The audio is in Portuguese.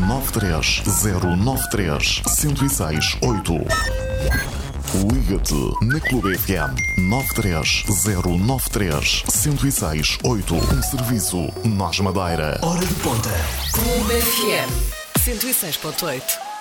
93093-1068. Liga-te na Clube FM 93093-1068. Um serviço Nós Madeira. Hora de ponta. Clube FM 106.8.